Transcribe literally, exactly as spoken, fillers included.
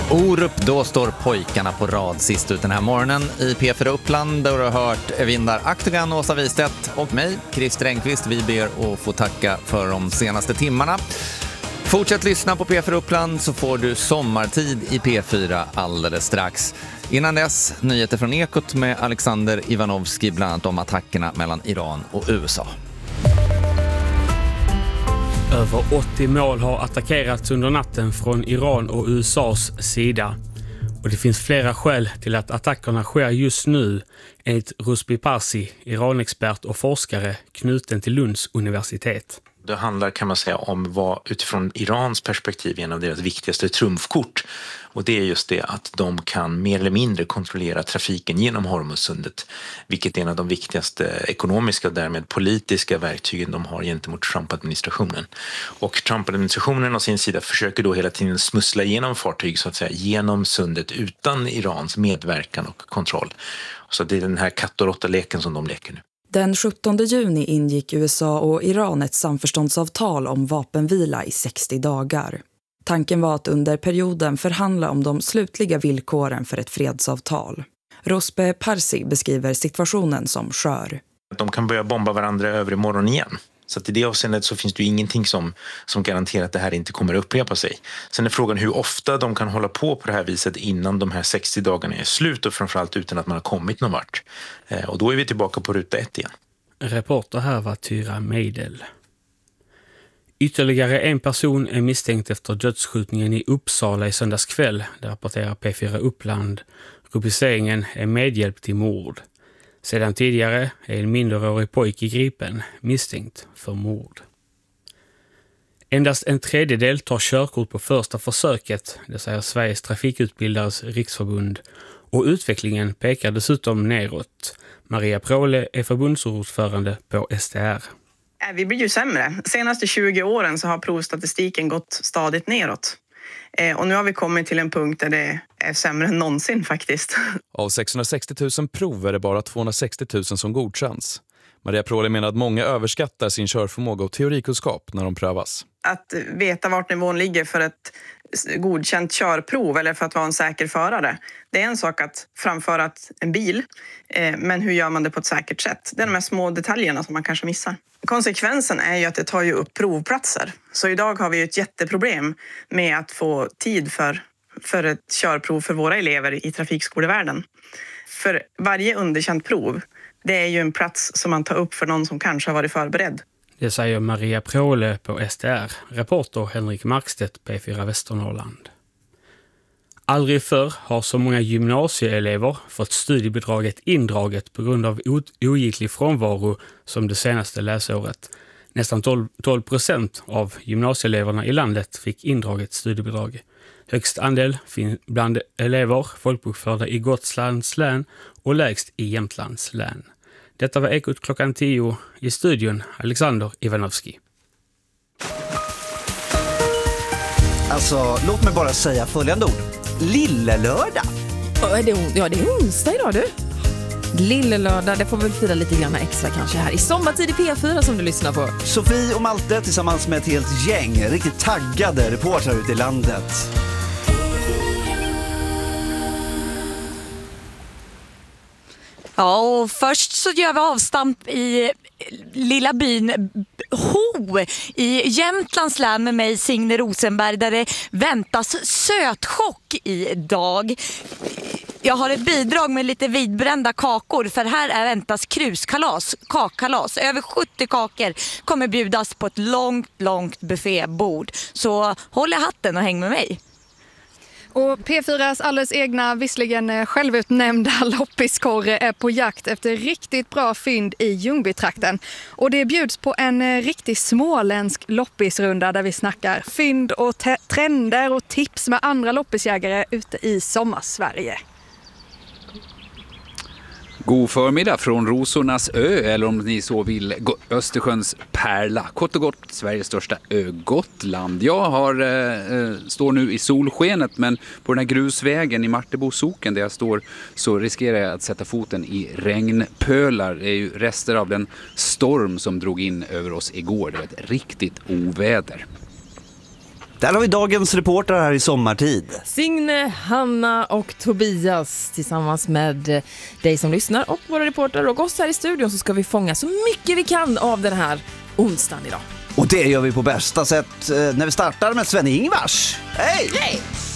Orup, då står pojkarna på rad sist ut den här morgonen i P fyra Uppland, där du har hört Vindar Aktogan, Åsa Wistedt och mig, Christer Engqvist. Vi ber att få tacka för de senaste timmarna. Fortsätt lyssna på P fyra Uppland så får du sommartid i P fyra alldeles strax. Innan dess, nyheter från Ekot med Alexander Ivanovski, bland annat om attackerna mellan Iran och U S A. Över åttio mål har attackerats under natten från Iran och U S A:s sida. Och det finns flera skäl till att attackerna sker just nu, enligt Rusby Parsi, Iranexpert och forskare knuten till Lunds universitet. Det handlar, kan man säga, om vad utifrån Irans perspektiv en av deras viktigaste trumfkort. Och det är just det att de kan mer eller mindre kontrollera trafiken genom Hormuzsundet. Vilket är en av de viktigaste ekonomiska och därmed politiska verktygen de har gentemot Trump-administrationen. Och Trump-administrationen å sin sida försöker då hela tiden smussla igenom fartyg så att säga genom sundet utan Irans medverkan och kontroll. Så det är den här katt- och råtta-leken som de leker nu. Den sjuttonde juni ingick U S A och Iran ett samförståndsavtal om vapenvila i sextio dagar. Tanken var att under perioden förhandla om de slutliga villkoren för ett fredsavtal. Rusby Parsi beskriver situationen som skör. De kan börja bomba varandra över imorgon igen. Så att i det avseendet så finns det ju ingenting som, som garanterar att det här inte kommer att upprepa sig. Sen är frågan hur ofta de kan hålla på på det här viset innan de här sextio dagarna är slut och framförallt utan att man har kommit någon vart. Eh, och då är vi tillbaka på ruta ett igen. Reporter här var Tyra Meidel. Ytterligare en person är misstänkt efter dödsskjutningen i Uppsala i söndags kväll. Det rapporterar P fyra Uppland. Rubriceringen är medhjälp till mord. Sedan tidigare är en minderårig pojke gripen misstänkt för mord. Endast en tredjedel tar körkort på första försöket, det säger Sveriges trafikutbildares riksförbund, och utvecklingen pekar dessutom neråt. Maria Pråle är förbundsordförande på S T R. Vi blir ju sämre. Senaste tjugo åren så har provstatistiken gått stadigt neråt. Och nu har vi kommit till en punkt där det är sämre än någonsin faktiskt. Av sexhundrasextio tusen prov är det bara tvåhundrasextio tusen som godkänns. Maria Pråle menar att många överskattar sin körförmåga och teorikunskap när de prövas. Att veta vart nivån ligger för ett godkänt körprov eller för att vara en säker förare. Det är en sak att framföra en bil, men hur gör man det på ett säkert sätt? Det är de här små detaljerna som man kanske missar. Konsekvensen är ju att det tar ju upp provplatser. Så idag har vi ett jätteproblem med att få tid för, för ett körprov för våra elever i trafikskolevärlden. För varje underkänt prov, det är ju en plats som man tar upp för någon som kanske har varit förberedd. Det säger Maria Pråle på S T R, reporter Henrik Markstedt, P fyra Västernorrland. Aldrig förr har så många gymnasieelever fått studiebidraget indraget på grund av ogiltig frånvaro som det senaste läsåret. Nästan tolv procent av gymnasieeleverna i landet fick indraget studiebidrag. Högst andel bland elever folkbokförda i Gotlands län och lägst i Jämtlands län. Detta var Ekot klockan tio. I studion Alexander Ivanovski. Alltså, låt mig bara säga följande ord. Lillelördag. Ja, det är onsdag idag du. Lillelördag, det får väl fira lite grann extra kanske här i sommartid i P fyra som du lyssnar på. Sofie och Malte tillsammans med ett helt gäng riktigt taggade reportrar ute i landet. Ja, och först så gör vi avstamp i lilla byn Ho i Jämtlands län med mig, Signe Rosenberg, där det väntas sötchock idag. Jag har ett bidrag med lite vidbrända kakor, för här är väntas kruskalas, kakkalas. Över sjuttio kakor kommer bjudas på ett långt, långt buffébord. Så håll i hatten och häng med mig. Och P fyras alldeles egna, visserligen självutnämnda loppiskorre är på jakt efter riktigt bra fynd i Ljungbytrakten. Och det bjuds på en riktig småländsk loppisrunda där vi snackar fynd och te- trender och tips med andra loppisjägare ute i sommarsverige. God förmiddag från Rosornas ö, eller om ni så vill Östersjöns pärla. Kort och gott Sveriges största ö, Gotland. Jag har, eh, står nu i solskenet, men på den här grusvägen i Martebo soken där jag står så riskerar jag att sätta foten i regnpölar. Det är ju rester av den storm som drog in över oss igår. Det var ett riktigt oväder. Där har vi dagens reportrar här i sommartid. Signe, Hanna och Tobias tillsammans med dig som lyssnar och våra reportrar och oss här i studion, så ska vi fånga så mycket vi kan av den här onsdagen idag. Och det gör vi på bästa sätt när vi startar med Sven-Ingvars. Hej! Hej!